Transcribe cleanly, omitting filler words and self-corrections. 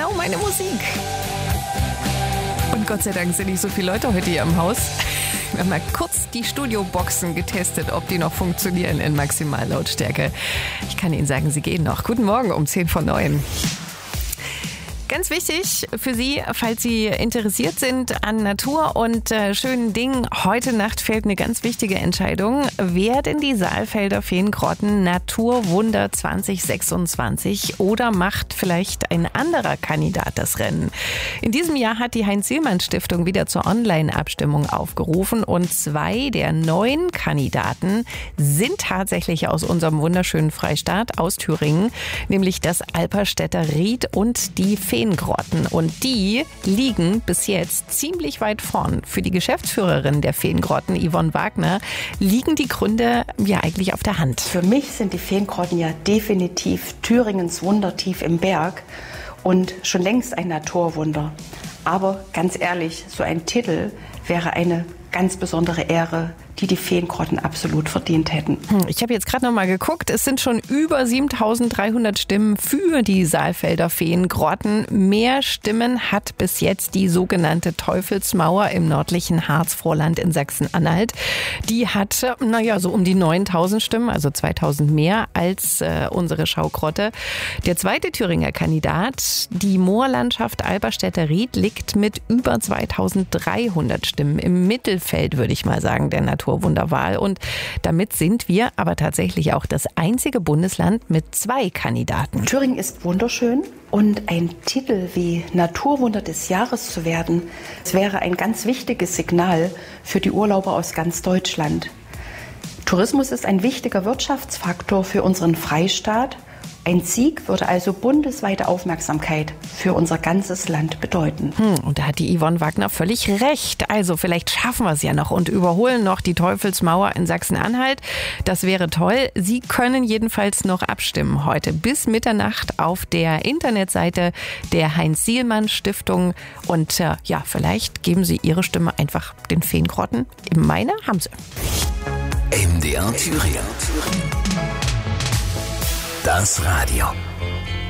genau meine Musik. Und Gott sei Dank sind nicht so viele Leute heute hier im Haus. Wir haben mal kurz die Studioboxen getestet, ob die noch funktionieren in Maximallautstärke. Ich kann Ihnen sagen, sie gehen noch. Guten Morgen um 10:09. Ganz wichtig für Sie, falls Sie interessiert sind an Natur und schönen Dingen. Heute Nacht fällt eine ganz wichtige Entscheidung. Werden die Saalfelder Feengrotten Naturwunder 2026 oder macht vielleicht ein anderer Kandidat das Rennen? In diesem Jahr hat die Heinz-Sielmann-Stiftung wieder zur Online-Abstimmung aufgerufen und 2 der 9 Kandidaten sind tatsächlich aus unserem wunderschönen Freistaat, aus Thüringen, nämlich das Alperstädter Ried und die Feengrotten. Und die liegen bis jetzt ziemlich weit vorn. Für die Geschäftsführerin der Feengrotten, Yvonne Wagner, liegen die Gründe ja eigentlich auf der Hand. Für mich sind die Feengrotten ja definitiv Thüringens Wunder tief im Berg und schon längst ein Naturwunder. Aber ganz ehrlich, so ein Titel wäre eine ganz besondere Ehre, die die Feengrotten absolut verdient hätten. Ich habe jetzt gerade noch mal geguckt, es sind schon über 7.300 Stimmen für die Saalfelder Feengrotten. Mehr Stimmen hat bis jetzt die sogenannte Teufelsmauer im nördlichen Harzvorland in Sachsen-Anhalt. Die hat, so um die 9.000 Stimmen, also 2.000 mehr als unsere Schaugrotte. Der zweite Thüringer Kandidat, die Moorlandschaft Alperstädter Ried, liegt mit über 2.300 Stimmen im Mittelfeld, würde ich mal sagen, der Naturwunderwahl. Und damit sind wir aber tatsächlich auch das einzige Bundesland mit 2 Kandidaten. Thüringen ist wunderschön und ein Titel wie Naturwunder des Jahres zu werden, das wäre ein ganz wichtiges Signal für die Urlauber aus ganz Deutschland. Tourismus ist ein wichtiger Wirtschaftsfaktor für unseren Freistaat. Ein Sieg würde also bundesweite Aufmerksamkeit für unser ganzes Land bedeuten. Und da hat die Yvonne Wagner völlig recht. Also vielleicht schaffen wir es ja noch und überholen noch die Teufelsmauer in Sachsen-Anhalt. Das wäre toll. Sie können jedenfalls noch abstimmen heute bis Mitternacht auf der Internetseite der Heinz-Sielmann-Stiftung. Und vielleicht geben Sie Ihre Stimme einfach den Feengrotten. Meine haben Sie. MDR Thüringen. Das Radio.